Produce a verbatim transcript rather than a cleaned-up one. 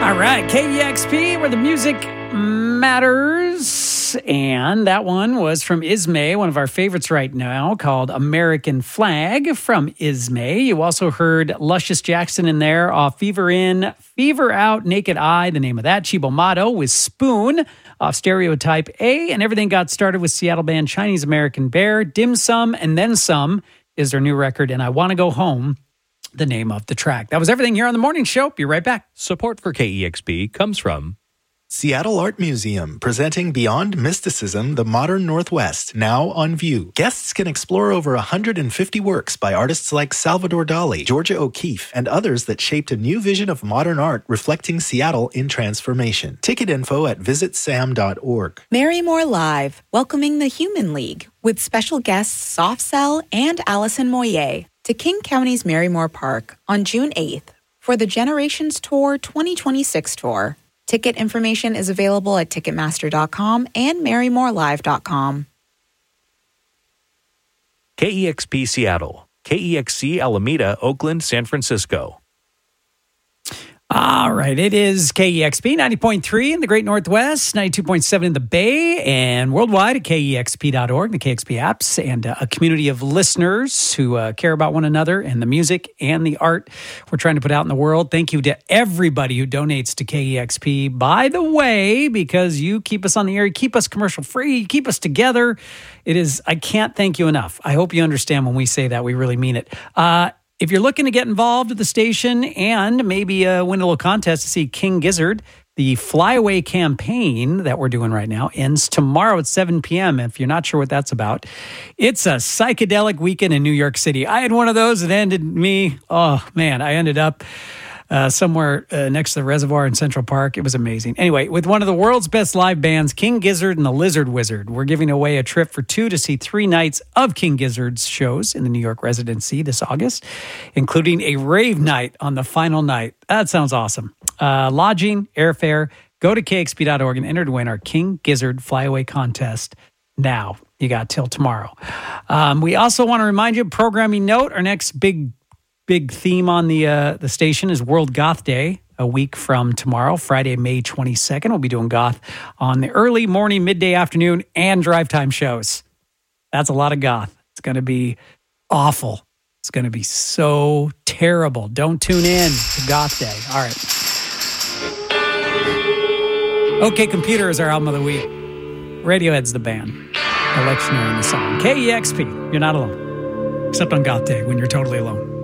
All right, K E X P, where the music matters. And that one was from Ismay, one of our favorites right now, called American Flag from Ismay. You also heard Luscious Jackson in there off Fever In, Fever Out, Naked Eye, the name of that. Chibo Motto with Spoon off Stereotype A. And everything got started with Seattle band Chinese American Bear. Dim Sum and Then Some is their new record. And I Want to Go Home, the name of the track. That was everything here on The Morning Show. Be right back. Support for K E X P comes from Seattle Art Museum, presenting Beyond Mysticism, the Modern Northwest, now on view. Guests can explore over one hundred fifty works by artists like Salvador Dali, Georgia O'Keeffe, and others that shaped a new vision of modern art reflecting Seattle in transformation. Ticket info at visit sam dot org. Marymore Live, welcoming the Human League, with special guests Soft Cell and Allison Moyer to King County's Marymore Park on June eighth for the Generations Tour twenty twenty-six tour. Ticket information is available at ticketmaster dot com and marymore live dot com. K E X P Seattle, K E X C Alameda, Oakland, San Francisco. All right, it is K E X P ninety point three in the Great Northwest, ninety-two point seven in the Bay, and worldwide at K E X P dot org, the K X P apps, and uh, a community of listeners who uh, care about one another and the music and the art we're trying to put out in the world. Thank you to everybody who donates to K E X P, by the way, because you keep us on the air, you keep us commercial free, you keep us together. It is, I can't thank you enough. I hope you understand when we say that, we really mean it. Uh, If you're looking to get involved with the station and maybe uh, win a little contest to see King Gizzard, the Flyaway campaign that we're doing right now ends tomorrow at seven p.m. If you're not sure what that's about, it's a psychedelic weekend in New York City. I had one of those that ended me. Oh, man, I ended up Uh, somewhere uh, next to the reservoir in Central Park. It was amazing. Anyway, with one of the world's best live bands, King Gizzard and the Lizard Wizard, we're giving away a trip for two to see three nights of King Gizzard's shows in the New York residency this August, including a rave night on the final night. That sounds awesome. Uh, lodging, airfare, go to K X P dot org and enter to win our King Gizzard Flyaway contest now. You got till tomorrow. Um, we also want to remind you, programming note, our next big Big theme on the uh, the station is World Goth Day, a week from tomorrow, Friday, May twenty-second. We'll be doing goth on the early morning, midday, afternoon, and drive time shows. That's a lot of goth. It's going to be awful. It's going to be so terrible. Don't tune in to Goth Day. All right. OK Computer is our album of the week. Radiohead's the band. Electioneering the song. K E X P. You're not alone. Except on Goth Day when you're totally alone.